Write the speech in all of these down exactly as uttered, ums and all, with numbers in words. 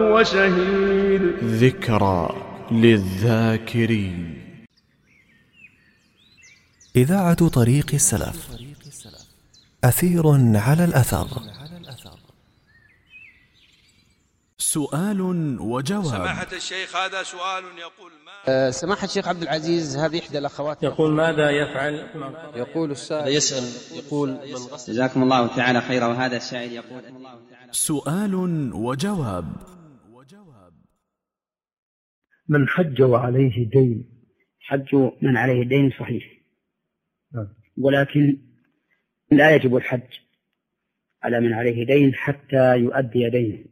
وشهيد. ذكرى للذاكرين. إذاعة طريق السلف، أثير على الأثر. سؤال وجواب. سماحة الشيخ، هذا سؤال يقول ما أه سماحة الشيخ عبد العزيز، هذه إحدى الأخوات يقول ماذا يفعل؟ يقول السائل يسأل يقول جزاكم الله تعالى خيرا. وهذا السائل يقول سؤال وجواب. من حج وعليه دين. حج من عليه دين صحيح، ولكن لا يجب الحج على من عليه دين حتى يؤدي دينه،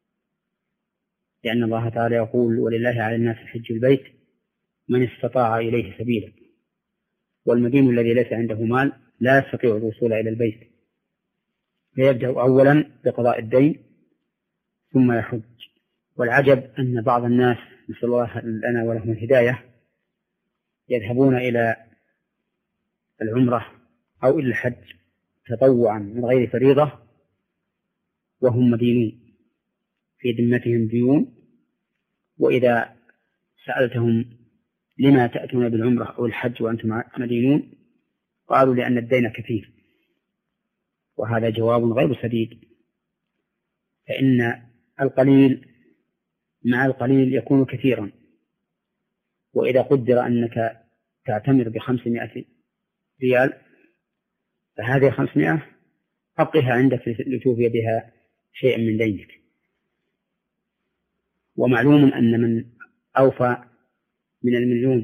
لأن الله تعالى يقول: ولله على الناس حج البيت من استطاع إليه سبيلا. والمدين الذي ليس عنده مال لا يستطيع الوصول إلى البيت، فيبدأ أولا بقضاء الدين ثم يحج. والعجب أن بعض الناس، نسأل الله لنا ولهم الهداية، يذهبون إلى العمرة أو إلى الحج تطوعا من غير فريضة وهم مدينون، في ذمتهم ديون، وإذا سألتهم لما تأتون بالعمرة أو الحج وأنتم مدينون قالوا: لأن الدين كثير. وهذا جواب غير سديد، فإن القليل مع القليل يكون كثيرا. وإذا قدر أنك تعتمر بخمسمائة ريال فهذه خمسمائة أبقها عندك لتوفي بها شيئا من دينك. ومعلوم أن من أوفى من المليون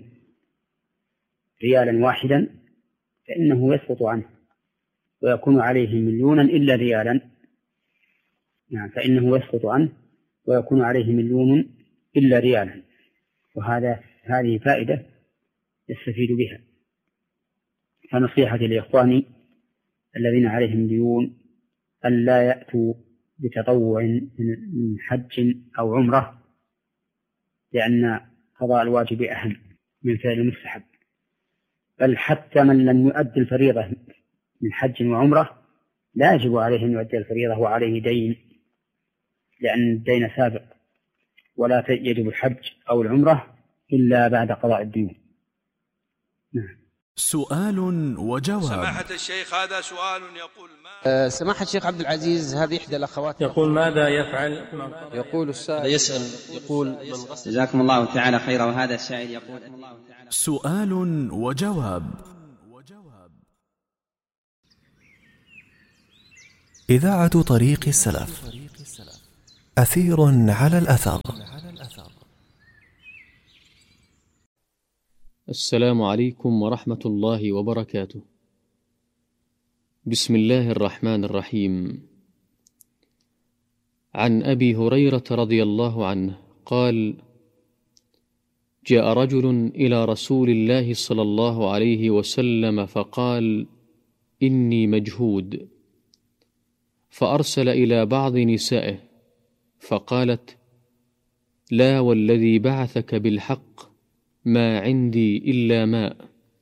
ريالا واحدا فإنه يسقط عنه ويكون عليه مليونا إلا ريالا، يعني فإنه يسقط عنه ويكون عليه مليون إلا ريالا. وهذا هذه فائدة يستفيد بها. فنصيحتي لإخواني الذين عليهم ديون أن لا يأتوا بتطوع من حج أو عمرة، لأن قضاء الواجب أهم من فعل المستحب. بل حتى من لم يؤدي الفريضة من حج وعمرة لا يجب عليه أن يؤدي الفريضة وعليه دين، لأن الدين سابق، ولا يجب الحج أو العمرة إلا بعد قضاء الدين. نعم. سؤال وجواب. سماحة الشيخ، هذا سؤال يقول ما أه سماحة الشيخ عبد العزيز، هذه إحدى الأخوات يقول ماذا يفعل؟ يقول السائل يسأل يقول جزاكم الله تعالى خيرا. وهذا السائل يقول سؤال وجواب. إذاعة طريق السلف، أثير على الأثر. السلام عليكم ورحمة الله وبركاته. بسم الله الرحمن الرحيم. عن أبي هريرة رضي الله عنه قال: جاء رجل إلى رسول الله صلى الله عليه وسلم فقال: إني مجهود. فأرسل إلى بعض نسائه فقالت: لا والذي بعثك بالحق ما عندي إلا ماء.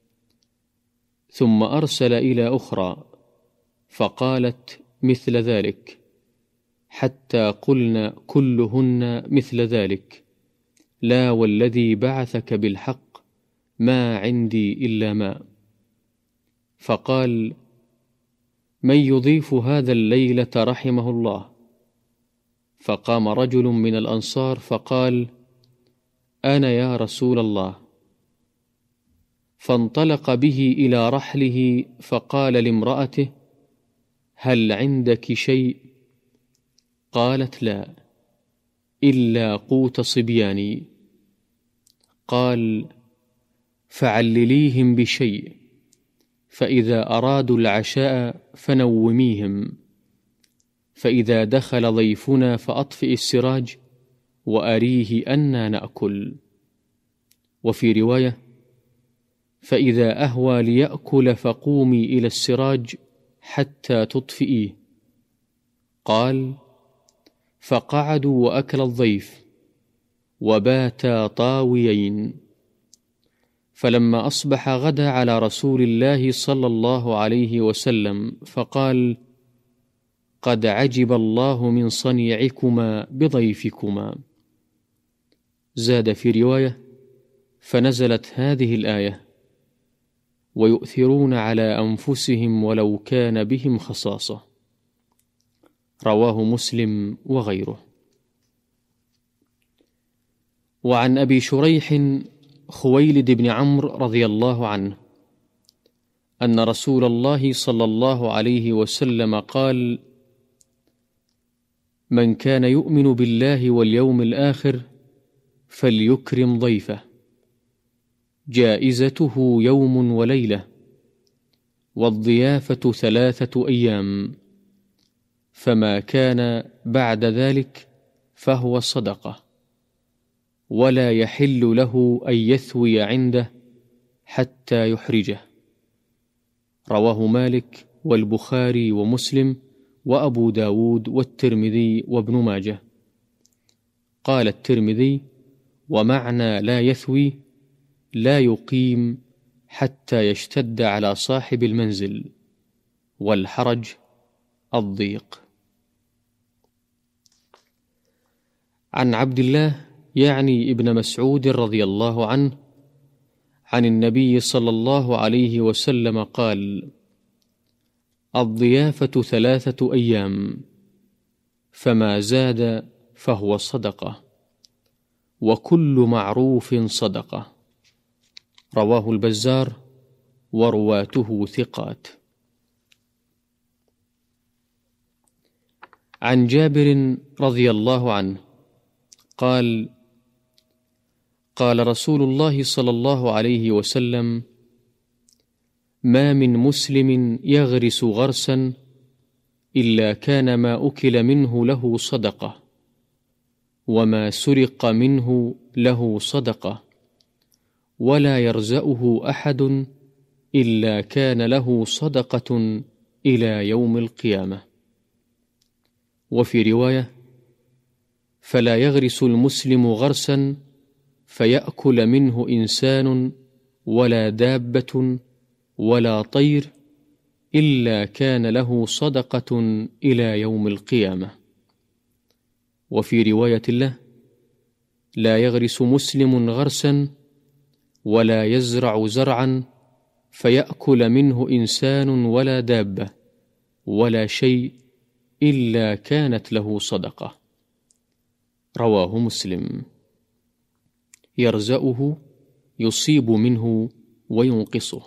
ثم أرسل إلى أخرى فقالت مثل ذلك، حتى قلنا كلهن مثل ذلك: لا والذي بعثك بالحق ما عندي إلا ماء. فقال: من يضيف هذا الليلة رحمه الله؟ فقام رجل من الأنصار فقال: أنا يا رسول الله. فانطلق به إلى رحله فقال لامرأته: هل عندك شيء؟ قالت: لا، إلا قوت صبياني. قال: فعلليهم بشيء، فإذا أرادوا العشاء فنوميهم، فإذا دخل ضيفنا فأطفئ السراج وأريه أنا نأكل. وفي رواية: فإذا أهوى ليأكل فقومي إلى السراج حتى تطفئيه. قال: فقعدوا وأكل الضيف وباتا طاويين. فلما أصبح غدا على رسول الله صلى الله عليه وسلم فقال: قد عجب الله من صنيعكما بضيفكما. زاد في رواية: فنزلت هذه الآية: ويؤثرون على أنفسهم ولو كان بهم خصاصة. رواه مسلم وغيره. وعن أبي شريح خويلد بن عمرو رضي الله عنه أن رسول الله صلى الله عليه وسلم قال: من كان يؤمن بالله واليوم الآخر فليكرم ضيفه، جائزته يوم وليلة، والضيافة ثلاثة أيام، فما كان بعد ذلك فهو صدقة، ولا يحل له أن يثوي عنده حتى يحرجه. رواه مالك والبخاري ومسلم وأبو داود والترمذي وابن ماجه. قال الترمذي: ومعنى لا يثوي لا يقيم حتى يشتد على صاحب المنزل، والحرج الضيق. عن عبد الله يعني ابن مسعود رضي الله عنه عن النبي صلى الله عليه وسلم قال: الضيافة ثلاثة أيام، فما زاد فهو صدقة، وكل معروف صدقة. رواه البزار ورواته ثقات. عن جابر رضي الله عنه قال: قال رسول الله صلى الله عليه وسلم: ما من مسلم يغرس غرسا إلا كان ما أكل منه له صدقة، وما سرق منه له صدقة، ولا يرزأه أحد إلا كان له صدقة إلى يوم القيامة. وفي رواية: فلا يغرس المسلم غرسا فيأكل منه إنسان ولا دابة ولا طير إلا كان له صدقة إلى يوم القيامة. وفي رواية له: لا يغرس مسلم غرسا ولا يزرع زرعا فيأكل منه إنسان ولا دابة ولا شيء إلا كانت له صدقة. رواه مسلم. يرزأه يصيب منه وينقصه.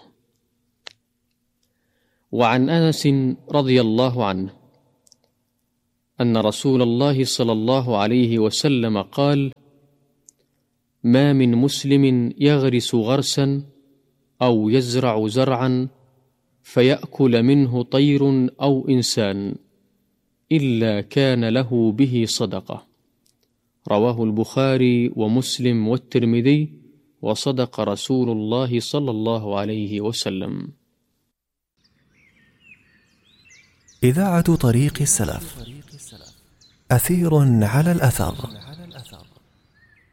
وعن أنس رضي الله عنه أن رسول الله صلى الله عليه وسلم قال: ما من مسلم يغرس غرسا أو يزرع زرعا فيأكل منه طير أو إنسان إلا كان له به صدقة. رواه البخاري ومسلم والترمذي، وصدق رسول الله صلى الله عليه وسلم. إذاعة طريق السلف، أثير على الأثر.